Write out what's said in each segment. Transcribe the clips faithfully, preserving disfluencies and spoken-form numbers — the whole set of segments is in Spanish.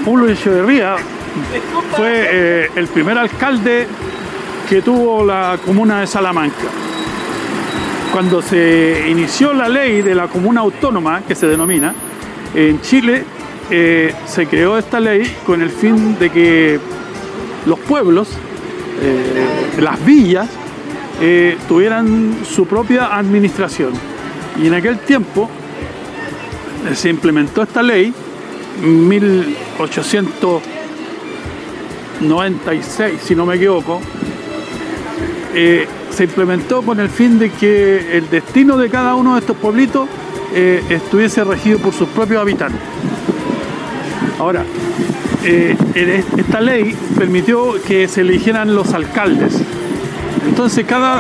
Julio Echeverría fue eh, el primer alcalde que tuvo la comuna de Salamanca. Cuando se inició la ley de la comuna autónoma, que se denomina, en Chile, eh, se creó esta ley con el fin de que los pueblos, eh, las villas, eh, tuvieran su propia administración. Y en aquel tiempo eh, se implementó esta ley, en mil ochocientos noventa y seis, si no me equivoco, eh, se implementó con el fin de que el destino de cada uno de estos pueblitos eh, estuviese regido por sus propios habitantes. Ahora, eh, esta ley permitió que se eligieran los alcaldes. Entonces cada,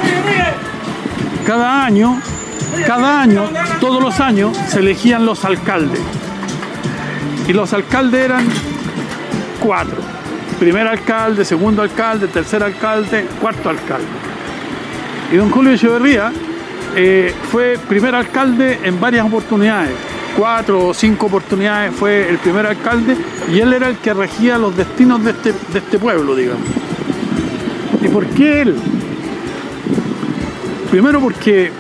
cada año, cada año, todos los años se elegían los alcaldes. Y los alcaldes eran cuatro. Primer alcalde, segundo alcalde, tercer alcalde, cuarto alcalde. Y don Julio Echeverría eh, fue primer alcalde en varias oportunidades. Cuatro o cinco oportunidades fue el primer alcalde y él era el que regía los destinos de este, de este pueblo, digamos. ¿Y por qué él? Primero porque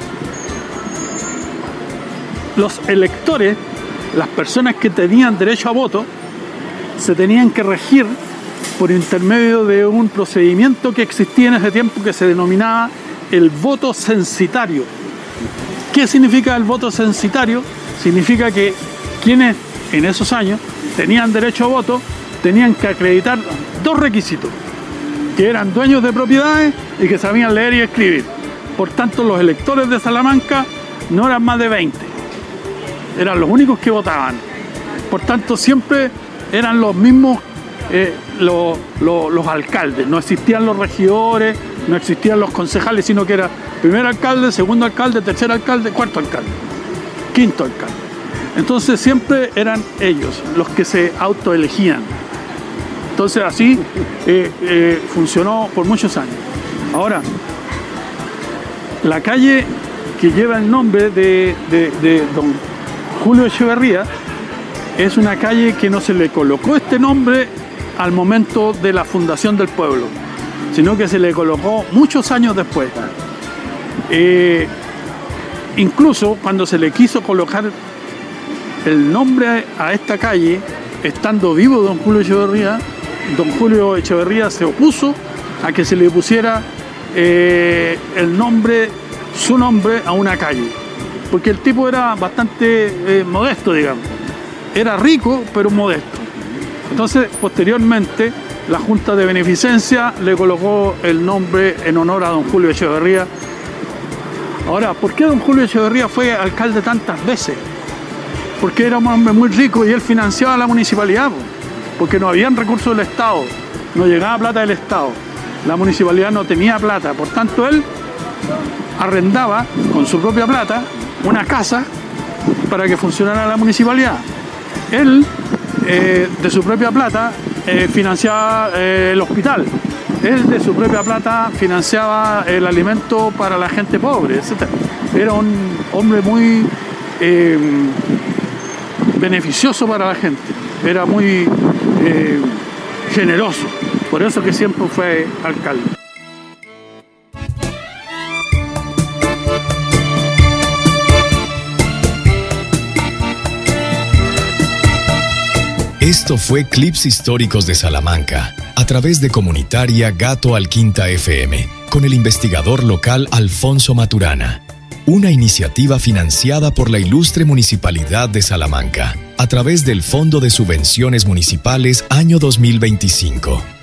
los electores, las personas que tenían derecho a voto, se tenían que regir por intermedio de un procedimiento que existía en ese tiempo que se denominaba el voto censitario. ¿Qué significa el voto censitario? Significa que quienes en esos años tenían derecho a voto tenían que acreditar dos requisitos: que eran dueños de propiedades y que sabían leer y escribir. Por tanto, los electores de Salamanca no eran más de veinte, eran los únicos que votaban. Por tanto, siempre eran los mismos eh, los, los, los alcaldes, no existían los regidores, no existían los concejales, sino que era primer alcalde, segundo alcalde, tercer alcalde, cuarto alcalde, quinto alcalde. Entonces siempre eran ellos los que se autoelegían. Entonces así eh, eh, funcionó por muchos años. Ahora, la calle que lleva el nombre de, de, de don Julio Echeverría es una calle que no se le colocó este nombre al momento de la fundación del pueblo, sino que se le colocó muchos años después. Eh, incluso cuando se le quiso colocar el nombre a esta calle, estando vivo don Julio Echeverría, don Julio Echeverría se opuso a que se le pusiera eh, el nombre, su nombre a una calle, porque el tipo era bastante eh, modesto, digamos. Era rico, pero modesto. Entonces, posteriormente, la Junta de Beneficencia le colocó el nombre en honor a don Julio Echeverría. Ahora, ¿por qué don Julio Echeverría fue alcalde tantas veces? Porque era un hombre muy rico y él financiaba la municipalidad, porque no habían recursos del Estado, no llegaba plata del Estado, la municipalidad no tenía plata, por tanto él arrendaba con su propia plata una casa para que funcionara la municipalidad. Él, eh, de su propia plata, eh, financiaba eh, el hospital. Él, de su propia plata, financiaba el alimento para la gente pobre, etcétera. Era un hombre muy eh, beneficioso para la gente. Era muy eh, generoso. Por eso que siempre fue alcalde. Esto fue Clips Históricos de Salamanca, a través de Comunitaria Gato Alquinta F M, con el investigador local Alfonso Maturana. Una iniciativa financiada por la ilustre Municipalidad de Salamanca, a través del Fondo de Subvenciones Municipales año dos mil veinticinco.